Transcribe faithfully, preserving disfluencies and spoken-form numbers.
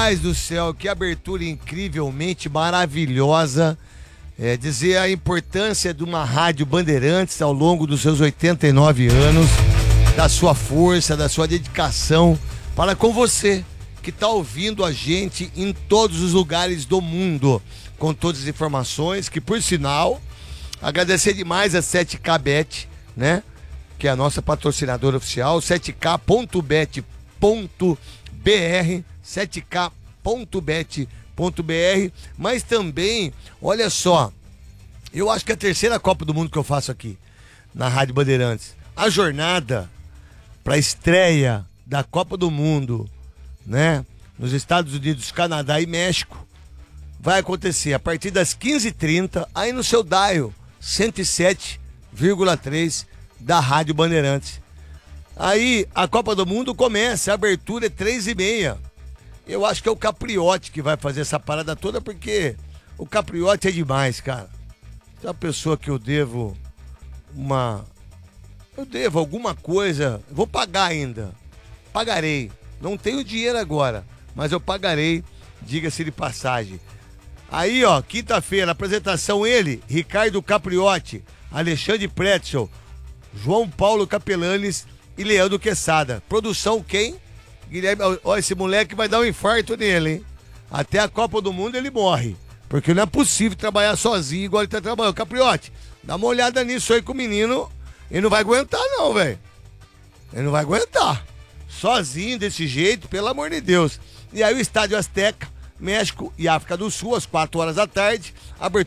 Rapaz do céu, que abertura incrivelmente maravilhosa. É, dizer a importância de uma rádio Bandeirantes ao longo dos seus oitenta e nove anos, da sua força, da sua dedicação para com você, que está ouvindo a gente em todos os lugares do mundo, com todas as informações, que por sinal, agradecer demais a sete K Bet, né? Que é a nossa patrocinadora oficial, sete K ponto bet ponto br, sete K ponto bet ponto br, mas também, olha só, eu acho que é a terceira Copa do Mundo que eu faço aqui, na Rádio Bandeirantes. A jornada para a estreia da Copa do Mundo, né, nos Estados Unidos, Canadá e México, vai acontecer a partir das quinze e trinta, aí no seu dial cento e sete vírgula três da Rádio Bandeirantes. Aí a Copa do Mundo começa, a abertura é três e meia. Eu acho que é o Capriotti que vai fazer essa parada toda, porque o Capriotti é demais, cara. É uma pessoa que eu devo uma... Eu devo alguma coisa, vou pagar ainda. Pagarei. Não tenho dinheiro agora, mas eu pagarei, diga-se de passagem. Aí, ó, quinta-feira, apresentação ele, Ricardo Capriotti, Alexandre Pretzel, João Paulo Capelanes e Leandro Quesada. Produção quem? Guilherme, ó, esse moleque vai dar um infarto nele, hein? Até a Copa do Mundo ele morre, porque não é possível trabalhar sozinho igual ele tá trabalhando. Capriotti, dá uma olhada nisso aí com o menino, ele não vai aguentar não, velho. Ele não vai aguentar. Sozinho, desse jeito, pelo amor de Deus. E aí o Estádio Azteca, México e África do Sul, às quatro horas da tarde, abertura